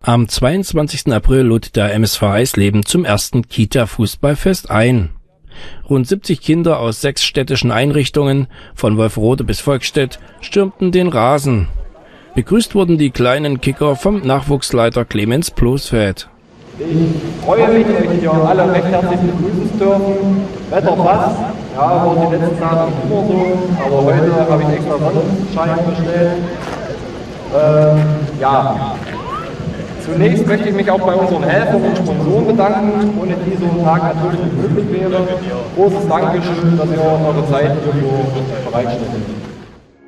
Am 22. April lud der MSV Eisleben zum ersten Kita-Fußballfest ein. Rund 70 Kinder aus 6 städtischen Einrichtungen, von Wolfrode bis Volkstedt, stürmten den Rasen. Begrüßt wurden die kleinen Kicker vom Nachwuchsleiter Clemens Plosfeld. Ich freue mich, euch hier alle recht herzlich begrüßen zu dürfen. Wetter passt, ja, war die letzten Tage nicht immer so, aber heute habe ich extra Sonnenschein bestellt. Zunächst möchte ich mich auch bei unseren Helfern und Sponsoren bedanken, ohne die so ein Tag natürlich nicht möglich wäre. Großes Dankeschön, dass ihr eure Zeit hier bereitstellt.